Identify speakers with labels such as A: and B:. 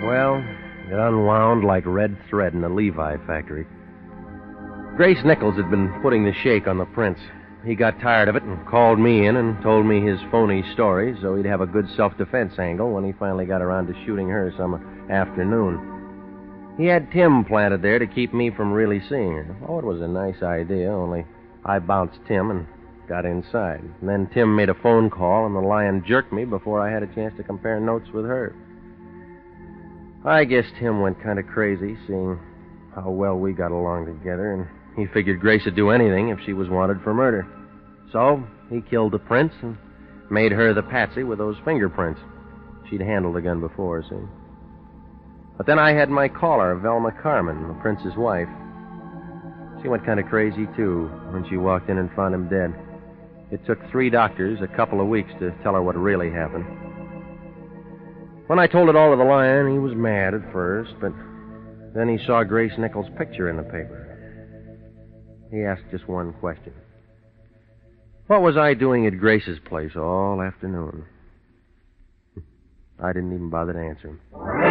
A: Well, it unwound like red thread in a Levi factory. Grace Nichols had been putting the shake on the Prince. He got tired of it and called me in and told me his phony story so he'd have a good self-defense angle when he finally got around to shooting her some afternoon. He had Tim planted there to keep me from really seeing her. Oh, it was a nice idea, only I bounced Tim and got inside. And then Tim made a phone call and the lion jerked me before I had a chance to compare notes with her. I guess Tim went kind of crazy seeing how well we got along together, and he figured Grace would do anything if she was wanted for murder. So he killed the Prince and made her the patsy with those fingerprints. She'd handled the gun before, see? But then I had my caller, Velma Carmen, the Prince's wife. She went kind of crazy, too, when she walked in and found him dead. It took 3 doctors a couple of weeks to tell her what really happened. When I told it all to the lion, he was mad at first, but then he saw Grace Nichols' picture in the paper. He asked just one question. What was I doing at Grace's place all afternoon? I didn't even bother to answer him.